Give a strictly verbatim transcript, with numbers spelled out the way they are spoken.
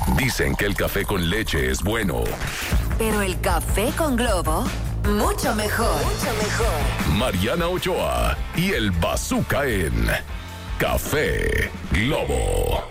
Dicen que el café con leche es bueno. Pero el café con Globo, mucho mejor. Mucho mejor. Mariana Ochoa y el Bazooka en Café Globo.